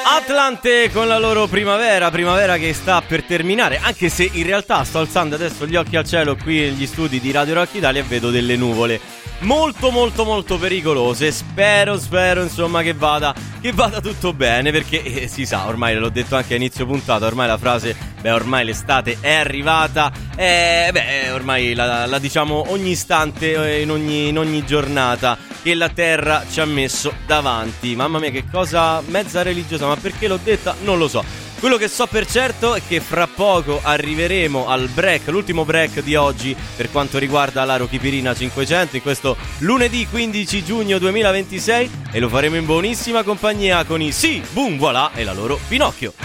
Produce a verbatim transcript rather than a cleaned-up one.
Atlante con la loro primavera, primavera che sta per terminare, anche se in realtà sto alzando adesso gli occhi al cielo qui negli studi di Radio Rock Italia e vedo delle nuvole molto molto molto pericolose. Spero, spero insomma che vada che vada tutto bene, perché eh, si sa, ormai l'ho detto anche a inizio puntata, ormai la frase beh ormai l'estate è arrivata, eh, beh ormai la, la diciamo ogni istante, in ogni, in ogni giornata che la terra ci ha messo davanti. Mamma mia, che cosa mezza religiosa, ma perché l'ho detta non lo so. Quello che so per certo è che fra poco arriveremo al break, l'ultimo break di oggi per quanto riguarda la Rochipirina cinquecento, in questo lunedì quindici giugno duemilaventisei, e lo faremo in buonissima compagnia con i Sì, Boom, Voilà e la loro Pinocchio.